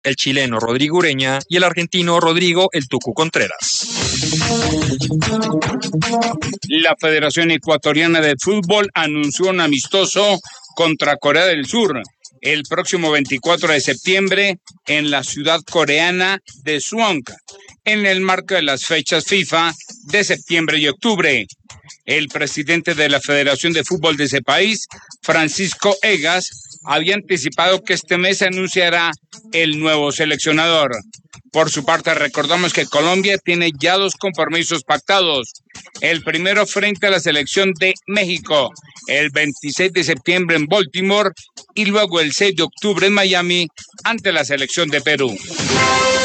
el chileno Rodrigo Ureña y el argentino Rodrigo El Tucu Contreras. La Federación Ecuatoriana de Fútbol anunció un amistoso contra Corea del Sur el próximo 24 de septiembre en la ciudad coreana de Suwon, en el marco de las fechas FIFA de septiembre y octubre. El presidente de la Federación de Fútbol de ese país, Francisco Egas, había anticipado que este mes se anunciará el nuevo seleccionador. Por su parte, recordamos que Colombia tiene ya 2 compromisos pactados. El primero frente a la selección de México, el 26 de septiembre en Baltimore, y luego el 6 de octubre en Miami ante la selección de Perú.